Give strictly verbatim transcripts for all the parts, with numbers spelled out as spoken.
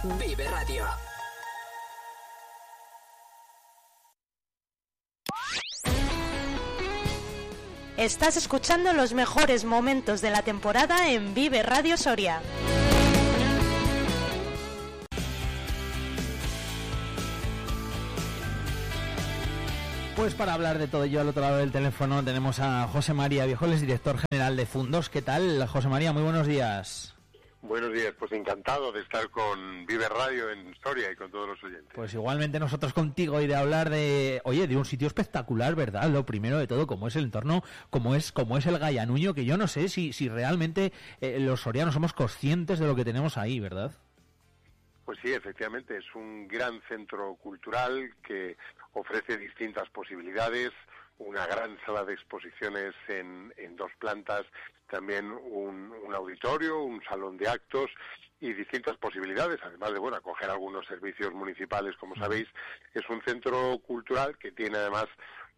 Vive Radio. Estás escuchando los mejores momentos de la temporada en Vive Radio Soria. Pues para hablar de todo ello al otro lado del teléfono tenemos a José María Viejoles, director general de Fundos. ¿Qué tal, José María? Muy buenos días. Buenos días, pues encantado de estar con Vive Radio en Soria y con todos los oyentes. Pues igualmente nosotros contigo y de hablar de, oye, de un sitio espectacular, ¿verdad? Lo primero de todo, como es el entorno, como es como es el Gallanuño, que yo no sé si, si realmente eh, los sorianos somos conscientes de lo que tenemos ahí, ¿verdad? Pues sí, efectivamente, es un gran centro cultural que ofrece distintas posibilidades, una gran sala de exposiciones en, en dos plantas, también un, un auditorio, un salón de actos y distintas posibilidades, además de, bueno, acoger algunos servicios municipales, como sabéis. Es un centro cultural que tiene además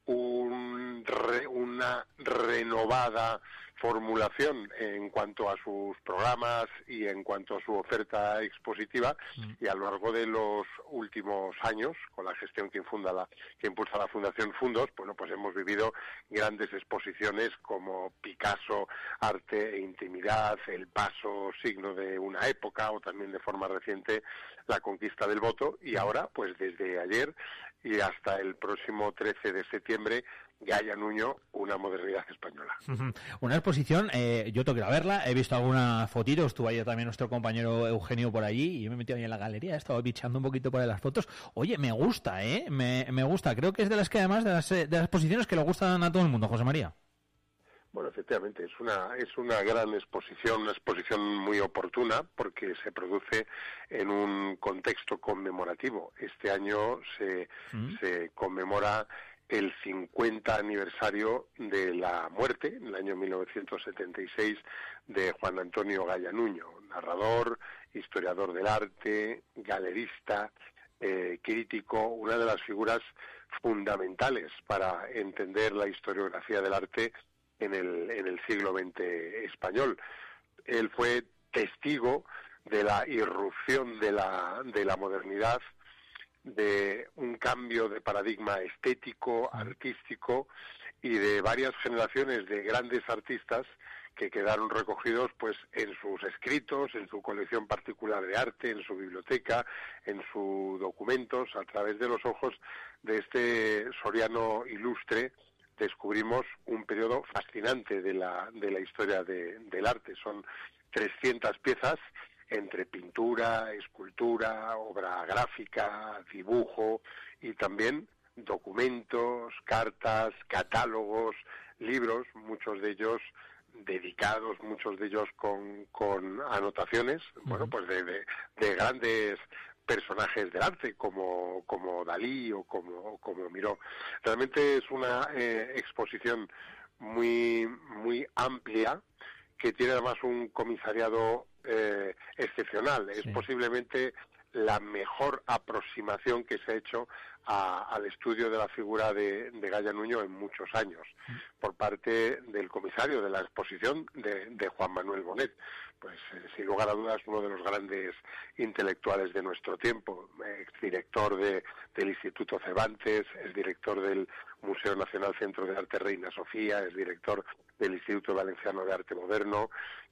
un re, una renovada formulación en cuanto a sus programas y en cuanto a su oferta expositiva, mm. y a lo largo de los últimos años, con la gestión que infunda la que impulsa la Fundación Fundos, bueno, pues hemos vivido grandes exposiciones como Picasso, Arte e Intimidad, El Paso, signo de una época, o también de forma reciente La Conquista del Voto, y ahora, pues desde ayer y hasta el próximo trece de septiembre, Gallanuño, una modernidad española. Uh-huh. Una exposición, eh, yo tengo que ir a verla, he visto alguna fotito, estuvo ahí también nuestro compañero Eugenio por allí, y yo me he metido ahí en la galería, he estado bichando un poquito por ahí las fotos. Oye, me gusta, ¿eh? Me, me gusta, creo que es de las que además, de las, de las exposiciones que le gustan a todo el mundo, José María. Bueno, efectivamente, es una es una gran exposición, una exposición muy oportuna, porque se produce en un contexto conmemorativo. Este año se, ¿Mm? se conmemora el cincuenta aniversario de la muerte, en el año mil novecientos setenta y seis, de Juan Antonio Gallanuño, narrador, historiador del arte, galerista, eh, crítico, una de las figuras fundamentales para entender la historiografía del arte en el, en el siglo veinte español. Él fue testigo de la irrupción de la, de la modernidad, de un cambio de paradigma estético, artístico, y de varias generaciones de grandes artistas que quedaron recogidos pues en sus escritos, en su colección particular de arte, en su biblioteca, en sus documentos. A través de los ojos de este soriano ilustre descubrimos un periodo fascinante de la de la historia de, del arte. Son trescientas piezas entre pintura, escultura, obra gráfica, dibujo y también documentos, cartas, catálogos, libros, muchos de ellos dedicados, muchos de ellos con, con anotaciones, uh-huh. bueno, pues de, de, de grandes personajes del arte como como Dalí o como como Miró. Realmente es una eh, exposición muy muy amplia, que tiene además un comisariado eh, excepcional. Sí. Es posiblemente la mejor aproximación que se ha hecho a, al estudio de la figura de, de Gallanuño en muchos años, mm. por parte del comisario de la exposición, de, de Juan Manuel Bonet. Pues eh, sin lugar a dudas uno de los grandes intelectuales de nuestro tiempo, exdirector de, del Instituto Cervantes, es director del Museo Nacional Centro de Arte Reina Sofía, es director del Instituto Valenciano de Arte Moderno,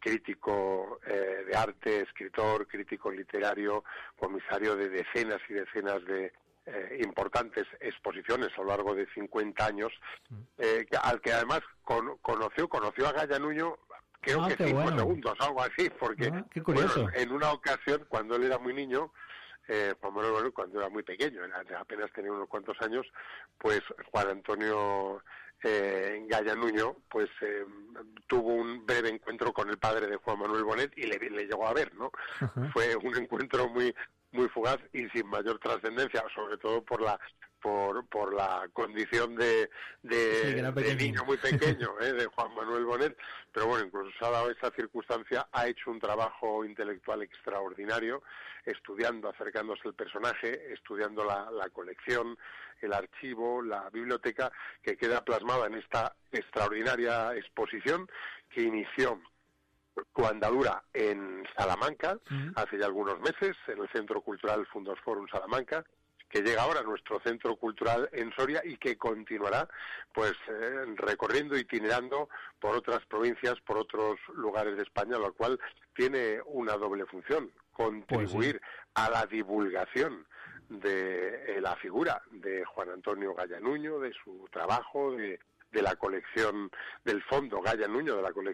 crítico eh, de arte, escritor, crítico literario, comisario de decenas y decenas de eh, importantes exposiciones a lo largo de cincuenta años, eh, al que además con, conoció conoció a Gallanuño, creo ah, que cinco bueno. segundos, algo así, porque ah, qué curioso. Bueno, en una ocasión, cuando él era muy niño, eh, Juan Manuel, cuando era muy pequeño, era, apenas tenía unos cuantos años, pues Juan Antonio eh, Gallanuño, pues eh, tuvo un breve encuentro con el padre de Juan Manuel Bonet y le, le llegó a ver, ¿no? Uh-huh. Fue un encuentro muy muy fugaz y sin mayor trascendencia, sobre todo por la por por la condición de de, sí, de niño muy pequeño ¿eh? de Juan Manuel Bonet, pero bueno, incluso se ha dado esa circunstancia, ha hecho un trabajo intelectual extraordinario, estudiando, acercándose al personaje, estudiando la, la colección, el archivo, la biblioteca, que queda plasmada en esta extraordinaria exposición que inició su andadura en Salamanca, Mm. hace ya algunos meses, en el Centro Cultural Fundos Forum Salamanca, que llega ahora a nuestro centro cultural en Soria y que continuará pues eh, recorriendo, itinerando por otras provincias, por otros lugares de España, lo cual tiene una doble función: contribuir Pues sí. a la divulgación de eh, la figura de Juan Antonio Gaya Nuño, de su trabajo, de, de la colección del fondo Gaya Nuño, de la colección